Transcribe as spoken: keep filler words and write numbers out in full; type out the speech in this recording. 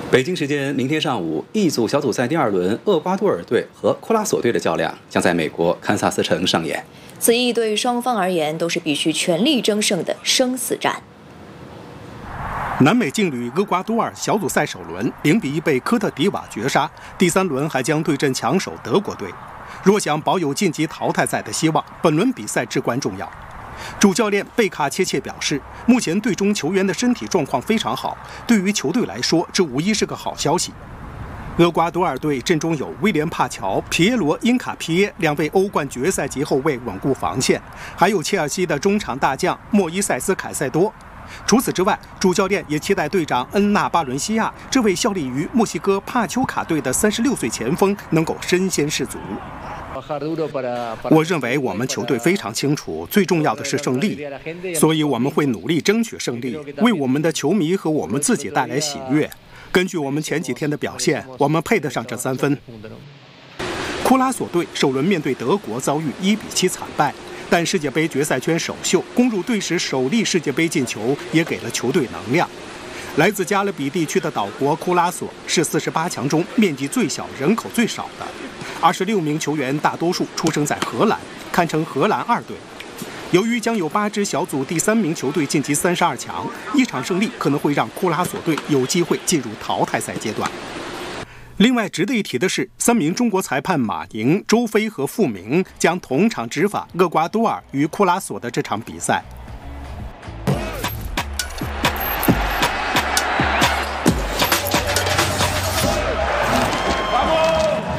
北京时间明天上午，E组小组赛第二轮，厄瓜多尔队和库拉索队的较量将在美国堪萨斯城上演。 此役对双方而言都是必须全力争胜的生死战。 南美劲旅厄瓜多尔小组赛首轮零比一被科特迪瓦绝杀，第三轮还将对阵强手德国队。若想保有晋级淘汰赛的希望，本轮比赛至关重要。主教练贝卡切切表示，目前队中球员的身体状况非常好，对于球队来说，这无疑是个好消息。厄瓜多尔队阵中有威廉·帕乔、皮耶罗·因卡皮耶两位欧冠决赛级后卫稳固防线，还有切尔西的中场大将莫伊塞斯·凯塞多。除此之外，主教练也期待队长恩纳巴伦西亚这位效力于墨西哥帕丘卡队的三十六岁前锋能够身先士卒。我认为我们球队非常清楚，最重要的是胜利，所以我们会努力争取胜利，为我们的球迷和我们自己带来喜悦。根据我们前几天的表现，我们配得上这三分。库拉索队首轮面对德国遭遇一比七惨败，但世界杯决赛圈首秀，攻入队史首粒世界杯进球，也给了球队能量。来自加勒比地区的岛国库拉索是四十八强中面积最小、人口最少的。二十六名球员大多数出生在荷兰，堪称荷兰二队。由于将有八支小组第三名球队晋级三十二强，一场胜利可能会让库拉索队有机会进入淘汰赛阶段。另外值得一提的是，三名中国裁判马宁、周飞和傅明将同场执法厄瓜多尔与库拉索的这场比赛。